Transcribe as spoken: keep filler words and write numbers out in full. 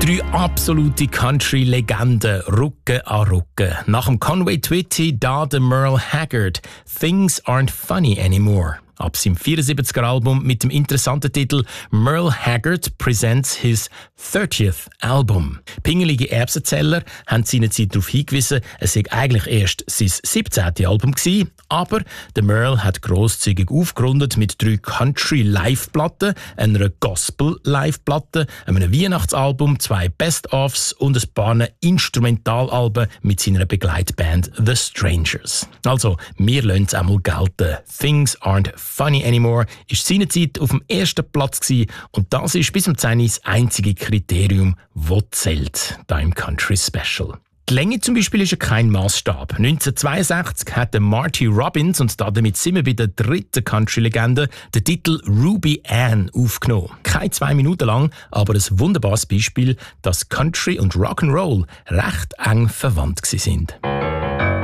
Drei absolute Country-Legenden, Rücken an Rücken. Nach dem Conway Twitty da der Merle Haggard. Things aren't funny anymore. Ab seinem vierundsiebziger Album mit dem interessanten Titel Merle Haggard presents his thirtieth Album. Pingelige Erbsenzähler haben seinerzeit darauf hingewiesen, es sei eigentlich erst sein siebzehntes Album gewesen, aber der Merle hat grosszügig aufgerundet mit drei Country-Live-Platten, einer Gospel-Live-Platte, einem Weihnachtsalbum, zwei Best-ofs und ein paar Instrumentalalben mit seiner Begleitband The Strangers. Also, wir lassen es einmal gelten. Things aren't funny anymore ist seinerzeit auf dem ersten Platz gewesen und das ist bis zum zehn das einzige Kriterium, das zählt, da im Country Special. Die Länge zum Beispiel ist ja kein Maßstab. neunzehnhundertzweiundsechzig hat Marty Robbins, und damit sind wir bei der dritten Country-Legende, den Titel Ruby Ann aufgenommen. Keine zwei Minuten lang, aber ein wunderbares Beispiel, dass Country und Rock'n'Roll recht eng verwandt sind.